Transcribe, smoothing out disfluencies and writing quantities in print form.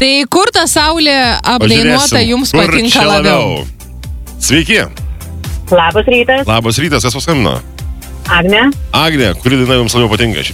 Tai kur ta saulė apdainuota jums patinka labiau? Sveiki. Labas rytas. Labas rytas, kas paskambino? Agnė. Agnė, kuri daina jums labiau patinka?